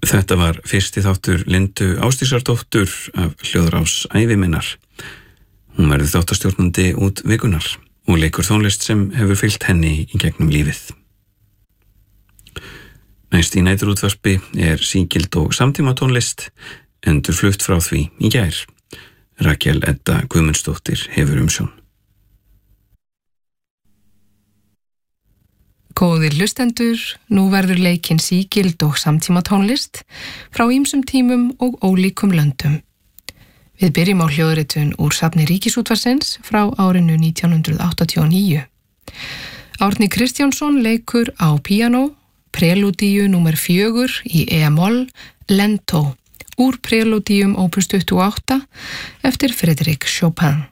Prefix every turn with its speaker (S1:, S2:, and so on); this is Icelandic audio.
S1: Þetta var fyrsti þáttur Lindu Ásdísardóttur af hljóðrás Æviminnar. Hún verður þáttastjórnandi út vikunar og leikur tónlist sem hefur fylgt henni í gegnum lífið. Næst í næturútvarpi sígild og samtíma tónlist, endurflutt frá því í gær. Rakel Edda Guðmundsdóttir hefur umsjón.
S2: Góðir hlustendur, nú verður leikinn sígild og samtíma tónlist frá ýmsum tímum og ólíkum löndum. Við byrjum á hljóðritun úr safni Ríkisútvarpsins frá árinu 1989. Árni Kristjánsson leikur á píanó, prelúdíu númer 4 í E-moll, Lento, úr prelúdíum opus 28 eftir Frédéric Chopin.